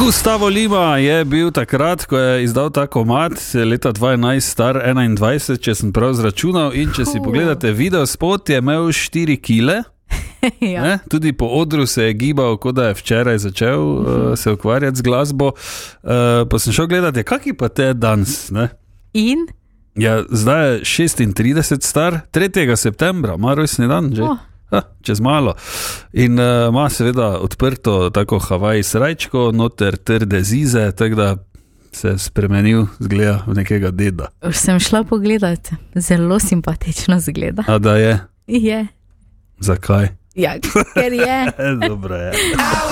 Gustavo Lima je bil takrat, ko je izdal ta komad, leta 2011 star 21, če sem prav zračunal, in če si pogledate video spot, je imel 4 kile. Ja. Tudi po odru se je gibal, kot da je včeraj začel se ukvarjati z glasbo. Pa sem šel gledati, kaki pa te danes, ne? In? Ja, zdaj je 36 star, 3. septembra, ima rojstni dan že. Čez malo. In ima seveda odprto tako Havaj srajčko, noter trde zize, tako da se je spremenil, zgleda v nekega deda. Už sem šla pogledati, zelo simpatično zgleda. A da je? Je. Zakaj? Ja, ker je. Dobro je.